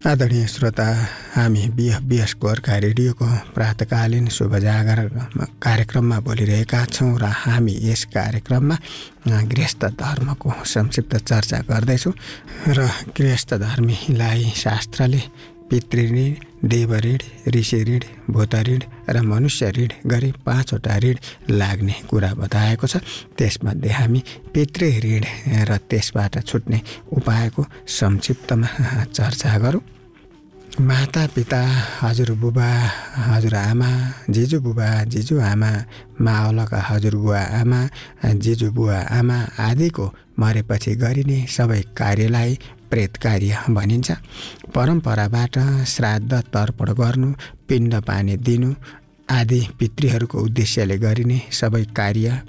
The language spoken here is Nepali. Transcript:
आदरणीय श्रोता, हामी बिएस गोर्खा रेडियोको प्रातकालीन शुभ जागर कार्यक्रममा बोलिरहेका छौँ र हामी यस कार्यक्रममा गृहस्थ धर्मको संक्षिप्त चर्चा गर्दैछौँ र गृहस्थ धर्मीलाई शास्त्रले पितृ ऋण, देव ऋण, ऋषि ऋण, भूत ऋण र मनुष्य ऋण गरी 5 वटा ऋण लाग्ने कुरा बताएको छ। त्यसमध्ये हामी पितृ ऋण र त्यसबाट छुट्ने उपायको संक्षिप्तमा चर्चा गरौँ। माता पिता, हजुरबुबा, हजुरआमा, जिजुबुबा, जिजुआमा, मावलका हजुरबुवा आमा, जिजुबुवा आमा आदिको मरेपछि गरिने सबै कार्यलाई प्रेत कार्य भनिन्छ। परम्पराबाट श्राद्ध तर्पण गर्नु, पिण्ड पानी दिनु आदि पितृहरूको उद्देश्यले गरिने सबै कार्य